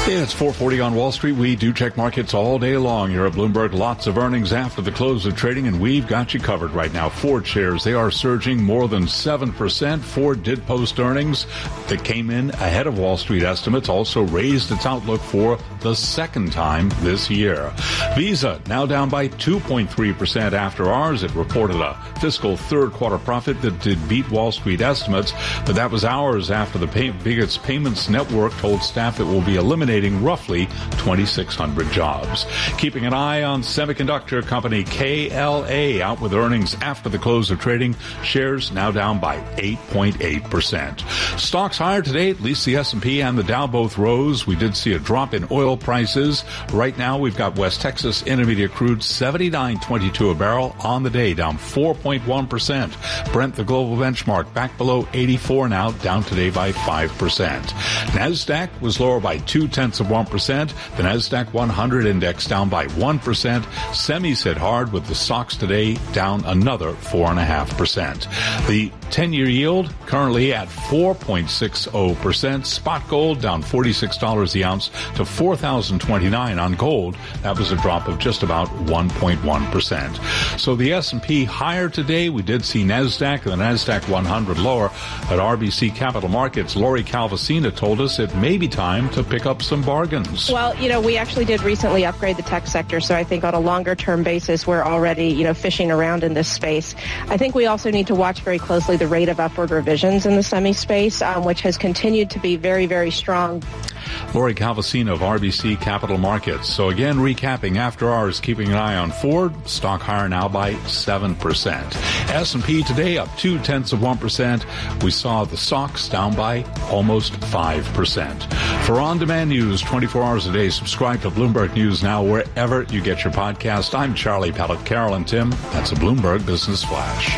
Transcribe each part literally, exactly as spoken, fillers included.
It's four forty on Wall Street. We do check markets all day long here at Bloomberg. Lots of earnings after the close of trading, and we've got you covered right now. Ford shares, they are surging more than seven percent. Ford did post earnings that came in ahead of Wall Street estimates, also raised its outlook for the second time this year. Visa now down by two point three percent after hours. It reported a fiscal third quarter profit that did beat Wall Street estimates, but that was hours after the pay- biggest payments network told staff it will be eliminating roughly twenty-six hundred jobs. Keeping an eye on semiconductor company K L A, out with earnings after the close of trading. Shares now down by eight point eight percent. Stocks higher today. At least the S and P and the Dow both rose. We did see a drop in oil prices. Right now we've got West Texas Intermediate crude seventy-nine twenty-two a barrel on the day, down four point one percent. Brent, the global benchmark, back below eighty-four now, down today by five percent. NASDAQ was lower by two tenths of one percent. The NASDAQ one hundred index down by one percent. Semis hit hard with the S O X today down another four point five percent. The ten-year yield currently at four point six zero percent. Spot gold down forty-six dollars the ounce to four thousand twenty-nine on gold. That was a drop of just about one point one percent. So the S and P higher today. We did see NASDAQ and the NASDAQ one hundred lower. At R B C Capital Markets, Lori Calvasina told us it may be time to pick up some bargains. Well, you know, we actually did recently upgrade the tech sector, so I think on a longer-term basis, we're already, you know, fishing around in this space. I think we also need to watch very closely the rate of upward revisions in the semi space, um, which has continued to be very, very strong. Lori Calvasina of R B C Capital Markets. So again, recapping after hours, keeping an eye on Ford. Stock higher now by seven percent. S and P today up two tenths of one percent. We saw the S O X down by almost five percent. For on-demand news twenty-four hours a day, subscribe to Bloomberg News Now wherever you get your podcast. I'm Charlie Pellet. Carol and Tim, that's a Bloomberg Business Flash.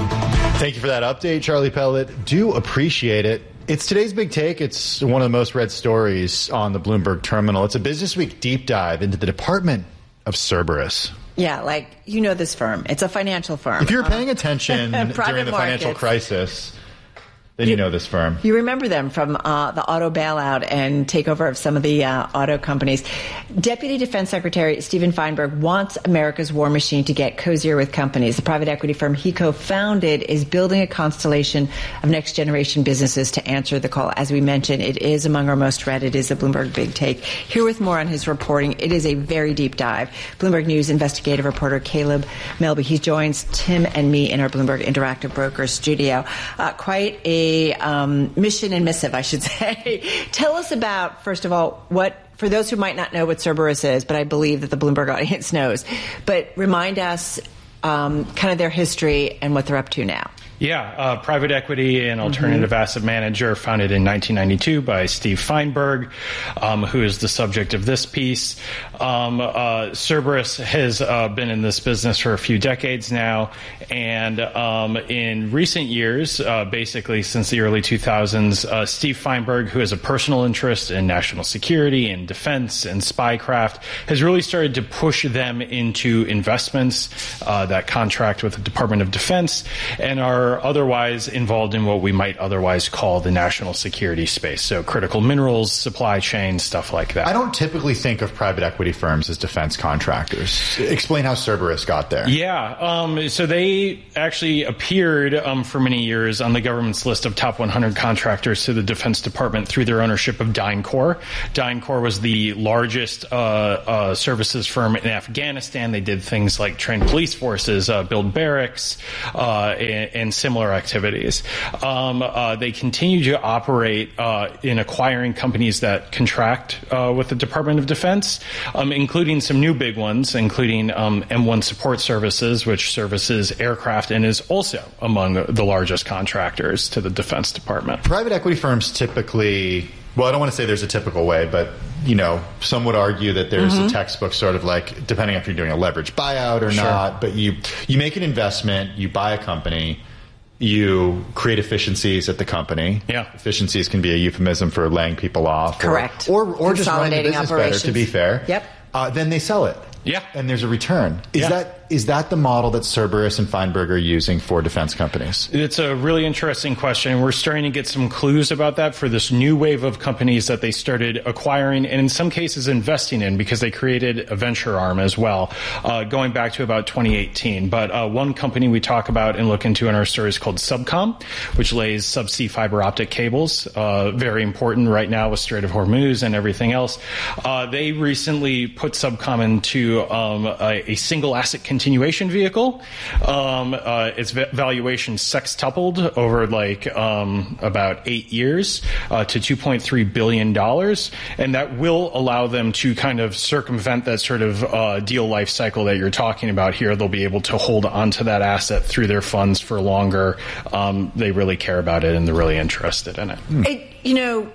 Thank you for that update, Charlie Pellet. Do appreciate it. It's today's big take. It's one of the most read stories on the Bloomberg terminal. It's a Business Week deep dive into the Department of Cerberus. Yeah, like, you know this firm. It's a financial firm. If you were paying attention during the markets. financial crisis, then you, you know this firm. You remember them from uh, the auto bailout and takeover of some of the uh, auto companies. Deputy Defense Secretary Stephen Feinberg wants America's war machine to get cozier with companies. The private equity firm he co-founded is building a constellation of next-generation businesses to answer the call. As we mentioned, it is among our most read. It is the Bloomberg Big Take. Here with more on his reporting, it is a very deep dive. Bloomberg News investigative reporter Caleb Melby. He joins Tim and me in our Bloomberg Interactive Brokers studio. Uh, quite a Um, mission and missive, I should say. Tell us about, first of all, what, for those who might not know what Cerberus is, but I believe that the Bloomberg audience knows, but remind us um, kind of their history and what they're up to now. Yeah, uh, private equity and alternative mm-hmm. asset manager founded in nineteen ninety-two by Steve Feinberg, um, who is the subject of this piece. Um, uh, Cerberus has uh, been in this business for a few decades now, and um, in recent years, uh, basically since the early two thousands, uh, Steve Feinberg, who has a personal interest in national security and defense and spycraft, has really started to push them into investments uh, that contract with the Department of Defense and are otherwise involved in what we might otherwise call the national security space. So critical minerals, supply chain, stuff like that. I don't typically think of private equity firms as defense contractors. Explain how Cerberus got there. Yeah. Um, so they actually appeared um, for many years on the government's list of top one hundred contractors to the Defense Department through their ownership of DynCorp. DynCorp was the largest uh, uh, services firm in Afghanistan. They did things like train police forces, uh, build barracks, uh, and, and similar activities. Um, uh, they continue to operate uh, in acquiring companies that contract uh, with the Department of Defense, um, including some new big ones, including um, M one Support Services, which services aircraft and is also among the largest contractors to the Defense Department. Private equity firms typically, well, I don't want to say there's a typical way, but you know, some would argue that there's mm-hmm. a textbook sort of like, depending if you're doing a leveraged buyout or sure. not, but you you make an investment, you buy a company, you create efficiencies at the company. Yeah. Efficiencies can be a euphemism for laying people off. Correct. Or, or, or just running the business better, to be fair. Yep. Uh, then they sell it. Yeah. And there's a return. Is yeah. that is that the model that Cerberus and Feinberg are using for defense companies? It's a really interesting question. We're starting to get some clues about that for this new wave of companies that they started acquiring and in some cases investing in, because they created a venture arm as well, uh, going back to about twenty eighteen. But uh, one company we talk about and look into in our story is called Subcom, which lays subsea fiber optic cables, uh, very important right now with Strait of Hormuz and everything else. Uh, they recently put Subcom into um, a, a single asset continuation vehicle. Um, uh, its valuation sextupled over like um, about eight years uh, to two point three billion dollars, and that will allow them to kind of circumvent that sort of uh, deal life cycle that you're talking about here. They'll be able to hold onto that asset through their funds for longer. Um, they really care about it and they're really interested in it. it you know,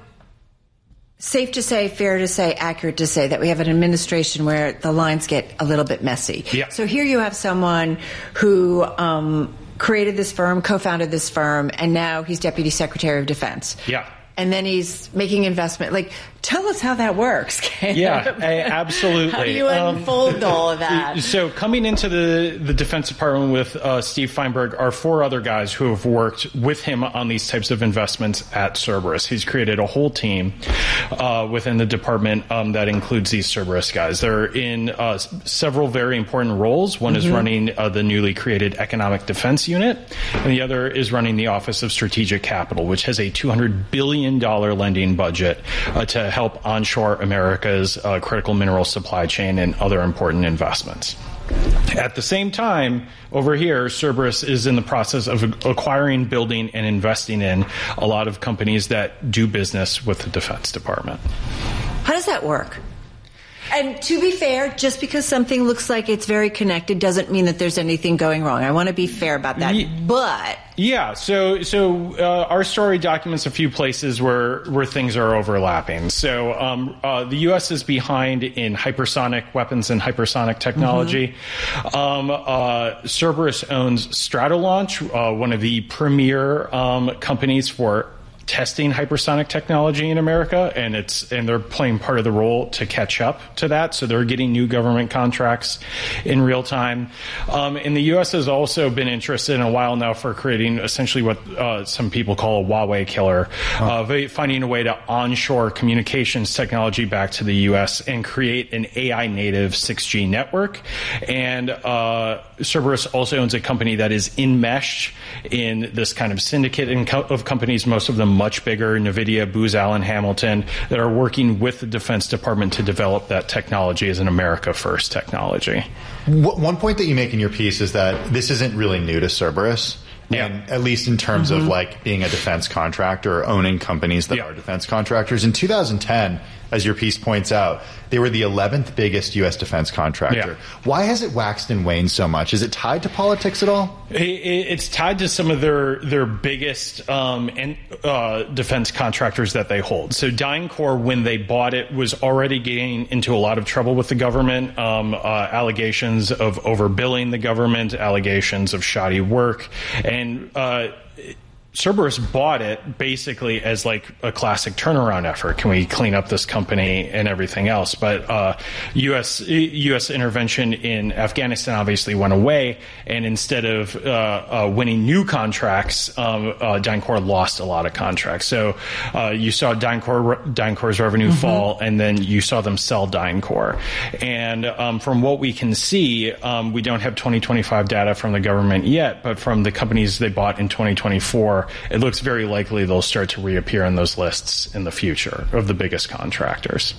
safe to say, fair to say, accurate to say that we have an administration where the lines get a little bit messy. Yeah. So here you have someone who um, created this firm, co-founded this firm, and now he's Deputy Secretary of Defense. Yeah. And then he's making investment. Like, tell us how that works. Yeah, absolutely. How do you unfold um, all of that? So coming into the, the Defense Department with uh, Steve Feinberg are four other guys who have worked with him on these types of investments at Cerberus. He's created a whole team uh, within the department um, that includes these Cerberus guys. They're in uh, several very important roles. One mm-hmm. is running uh, the newly created Economic Defense Unit, and the other is running the Office of Strategic Capital, which has a two hundred billion dollars lending budget uh, to help onshore America's uh, critical mineral supply chain and other important investments. At the same time, over here, Cerberus is in the process of acquiring, building, and investing in a lot of companies that do business with the Defense Department. How does that work? And to be fair, just because something looks like it's very connected doesn't mean that there's anything going wrong. I want to be fair about that. Yeah. But yeah, so so uh, our story documents a few places where where things are overlapping. So um, uh, the U S is behind in hypersonic weapons and hypersonic technology. Mm-hmm. Um, uh, Cerberus owns Stratolaunch, uh, one of the premier um, companies for testing hypersonic technology in America, and it's and they're playing part of the role to catch up to that. So they're getting new government contracts in real time. Um, and the U S has also been interested in a while now for creating essentially what uh, some people call a Huawei killer, uh, finding a way to onshore communications technology back to the U S and create an A I native six G network. And uh, Cerberus also owns a company that is enmeshed in this kind of syndicate of companies, most of them much bigger, NVIDIA, Booz Allen Hamilton, that are working with the Defense Department to develop that technology as an America First technology. One point that you make in your piece is that this isn't really new to Cerberus. Yeah. And at least in terms mm-hmm. of like being a defense contractor or owning companies that yeah. are defense contractors. In two thousand ten, as your piece points out, they were the eleventh biggest U S defense contractor. Yeah. Why has it waxed and waned so much? Is it tied to politics at all? It's tied to some of their their biggest um, and, uh, defense contractors that they hold. So DynCorp, when they bought it, was already getting into a lot of trouble with the government. Um, uh, allegations of overbilling the government, allegations of shoddy work, and uh, Cerberus bought it basically as like a classic turnaround effort. Can we clean up this company and everything else? But uh, U S U S intervention in Afghanistan obviously went away, and instead of uh, uh, winning new contracts, um, uh, DynCorp lost a lot of contracts. So uh, you saw DynCorp, DynCorp's revenue mm-hmm. fall, and then you saw them sell DynCorp. And um, from what we can see, um, we don't have twenty twenty-five data from the government yet, but from the companies they bought in twenty twenty-four, it looks very likely they'll start to reappear on those lists in the future of the biggest contractors.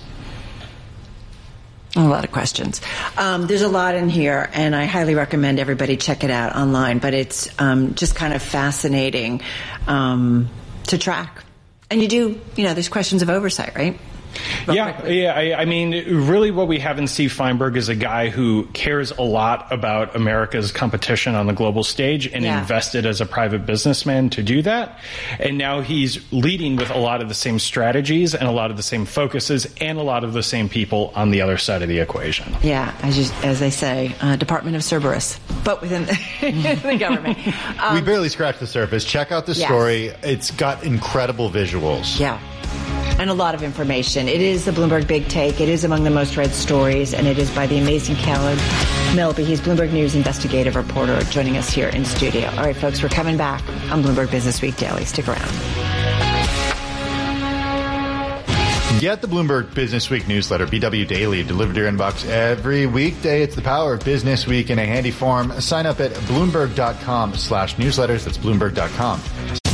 A lot of questions. Um, there's a lot in here, and I highly recommend everybody check it out online, but it's um, just kind of fascinating um, to track. And you do, you know, there's questions of oversight, right? Real yeah, quickly. yeah. I, I mean, really what we have in Steve Feinberg is a guy who cares a lot about America's competition on the global stage and yeah. invested as a private businessman to do that. And now he's leading with a lot of the same strategies and a lot of the same focuses and a lot of the same people on the other side of the equation. Yeah, as, you, as they say, uh, Department of Cerberus, but within the, the government. Um, we barely scratched the surface. Check out the yes. story. It's got incredible visuals. Yeah. and a lot of information. It is the Bloomberg Big Take. It is among the most read stories, and it is by the amazing Caleb Milby. He's Bloomberg News investigative reporter joining us here in studio. All right, folks, we're coming back on Bloomberg Business Week Daily. Stick around. Get the Bloomberg Business Week newsletter, B W Daily, delivered to your inbox every weekday. It's the power of Business Week in a handy form. Sign up at Bloomberg.com slash newsletters. That's Bloomberg dot com